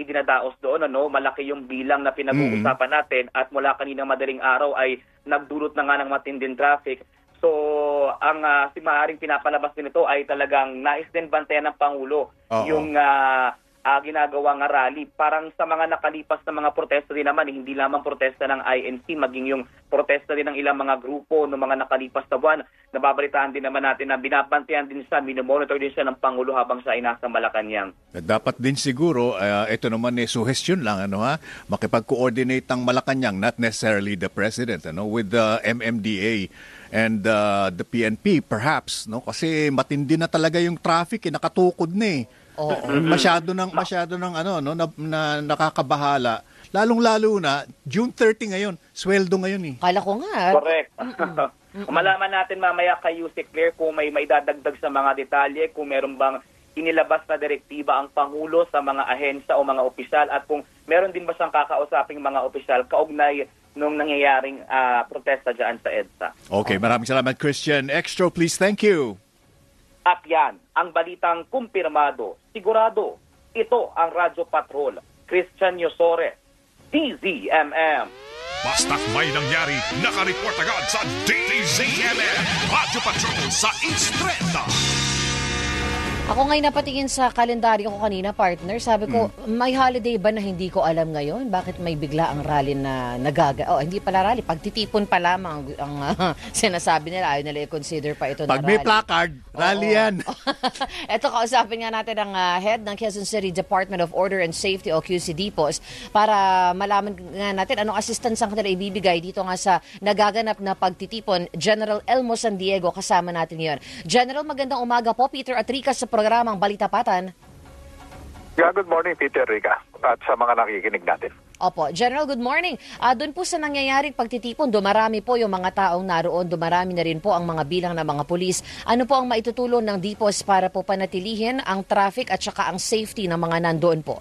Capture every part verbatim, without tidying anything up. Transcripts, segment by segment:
rally dinadaos doon, ano, malaki yung bilang na pinag-uusapan natin at mula kaninang madaling araw ay nagdulot na nga ng matinding traffic. So, ang uh, si maaaring pinapalabas din ito ay talagang nais din bantayan ng Pangulo Oo. yung uh, uh, ginagawang rally. Parang sa mga nakalipas na mga protesta din naman, eh, hindi lamang protesta ng I N C, maging yung protesta din ng ilang mga grupo ng mga nakalipas na buwan. Nababalitaan din naman natin na binabantayan din siya, minomonitor din siya ng Pangulo habang siya ay nasa Malacanang. Dapat din siguro, uh, ito naman eh, suggestion lang, ano ha, makipag-coordinate ang Malacanang, not necessarily the President, ano, with the M M D A and uh, the P N P perhaps, no, kasi matindi na talaga yung traffic, eh, nakatukod na eh. Oo. Masyado ng masyado ng ano no na, na nakakabahala. Lalong-lalo na June thirtieth ngayon, sweldo ngayon eh. Kala ko nga. Correct. Malaman natin mamaya kay Yusek Claire kung may maidadagdag sa mga detalye, kung meron bang inilabas na direktiba ang Pangulo sa mga ahensya o mga opisyal at kung meron din ba siyang kakausaping mga opisyal kaugnay nung nangyayaring uh, protesta dyan sa EDSA. Okay, maraming salamat Christian Extro, please, thank you. At yan, ang balitang kumpirmado, sigurado, ito ang Radyo Patrol, Christian Yosore, D Z M M. Basta't may nangyari, nakareport agad sa D Z M M, Radyo Patrol sa Istreta. Ako ngayon napatingin sa kalendaryo ko kanina, partner. Sabi ko, mm. may holiday ba na hindi ko alam ngayon? Bakit may bigla ang rally na nagaga? Oh, hindi pala rally. Pagtitipon pa lamang ang, ang uh, sinasabi nila. Ayaw nila i-consider pa ito Pag na may rally. placard, rally Oo. yan. Ito, kausapin nga natin ang uh, head ng Quezon City Department of Order and Safety o Q C D P O S para malaman nga natin anong assistance ang kanila ibibigay dito nga sa nagaganap na pagtitipon. General Elmo San Diego kasama natin ngayon. General, magandang umaga po. Peter Atrica sa programang Balita Patan. Yeah, good morning, Peter, Rica, at sa mga nakikinig natin. Opo. General, good morning. Uh, doon po sa nangyayaring pagtitipon, dumarami po yung mga taong naroon, dumarami na rin po ang mga bilang ng mga pulis. Ano po ang maitutulong ng D P O S para po panatilihin ang traffic at saka ang safety ng mga nandoon po?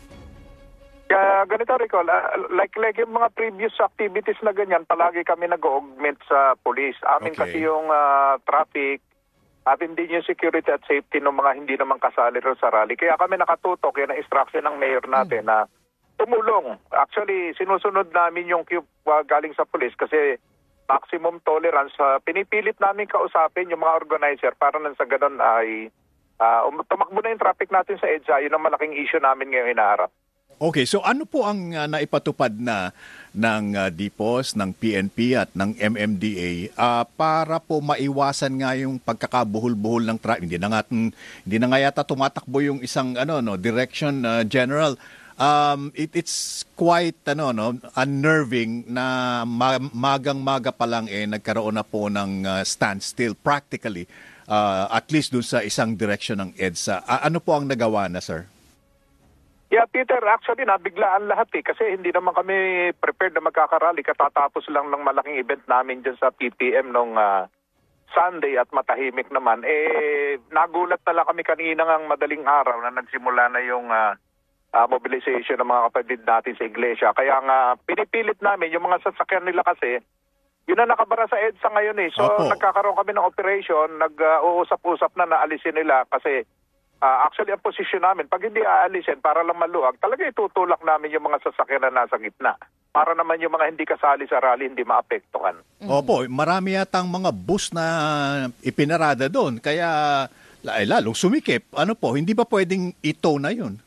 Kaya ganito, Rico, like, like yung mga previous activities na ganyan, palagi kami nag-augment sa police. Amin Okay. kasi yung uh, traffic, atin din yung security at safety ng mga hindi naman kasali rin sa rally. Kaya kami nakatutok, yan ang instruction ng mayor natin na tumulong. Actually, sinusunod namin yung cue uh, galing sa police kasi maximum tolerance. Uh, pinipilit namin kausapin yung mga organizer para nang sa ganun ay uh, um, tumakbo na yung traffic natin sa EDSA. Yun ang malaking issue namin ngayong hinaharap. Okay, so ano po ang uh, naipatupad na ng uh, D P O S, ng P N P at ng M M D A uh, para po maiwasan nga yung pagkakabuhol-buhol ng traffic? Hindi na nga hindi na nga yata tumatakbo yung isang ano no direction, uh, general. Um, it, it's quite ano no unnerving na ma- magang-maga pa lang eh nagkaroon na po ng uh, standstill practically uh, at least dun sa isang direction ng EDSA. Uh, ano po ang nagawa na, sir? Yeah, Peter, actually nabiglaan lahat eh kasi hindi naman kami prepared na magkakarally. Katatapos lang ng malaking event namin dyan sa P T M nung uh, Sunday at matahimik naman. Eh, nagulat na lang kami kanina ng madaling araw na nagsimula na yung uh, uh, mobilization ng mga kapatid natin sa iglesia. Kaya nga pinipilit namin yung mga sasakyan nila kasi yun na nakabara sa EDSA ngayon eh. So Opo. nagkakaroon kami ng operation, nag-uusap-usap na na alisin nila kasi Uh, actually, ang posisyon namin, pag hindi aalisin para lang maluwag, talaga itutulak namin yung mga sasakyan na nasa gitna. Para naman yung mga hindi kasali sa rally, hindi maapektuhan. Mm-hmm. Opo, marami yatang mga bus na ipinarada doon. Kaya ay, lalong sumikip. Ano po, hindi ba pwedeng ito na yun?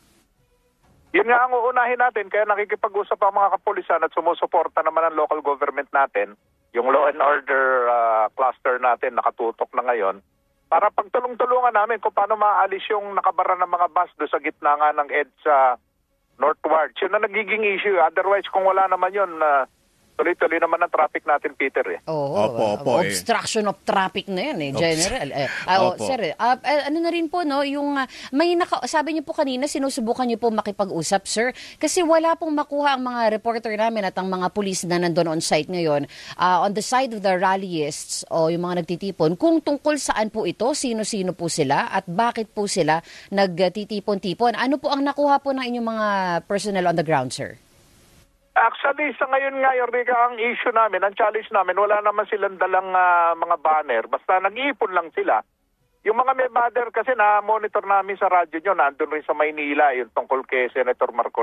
Yun nga ang uunahin natin. Kaya nakikipag-usap ang mga kapulisan at sumusuporta naman ang local government natin. Yung law and order uh, cluster natin nakatutok na ngayon. Para pagtulong-tulungan namin kung paano maalis yung nakabara ng mga bus do sa gitna nga ng EDSA northward. Yun na nagiging issue. Otherwise, kung wala naman yun, uh, tuloy-tuloy naman ang traffic natin, Peter. Eh. Oo, Opo, uh, opo, eh. obstruction of traffic na yan, eh, General. Eh, uh, Opo. sir, uh, ano na rin po, no, yung, uh, may naka, sabi niyo po kanina, sinusubukan niyo po makipag-usap, sir, kasi wala pong makuha ang mga reporter namin at ang mga police na nandun on site ngayon, uh, on the side of the rallyists o yung mga nagtitipon, kung tungkol saan po ito, sino-sino po sila, at bakit po sila nagtitipon-tipon. Ano po ang nakuha po ng inyong mga personnel on the ground, sir? Actually, sa ngayon nga, Yorika, ang issue namin, ang challenge namin, wala naman silang dalang uh, mga banner. Basta nag-iipon lang sila. Yung mga may banner kasi na-monitor namin sa radyo nyo, nandun rin sa Maynila, yung tungkol kay Senator Marcoleta.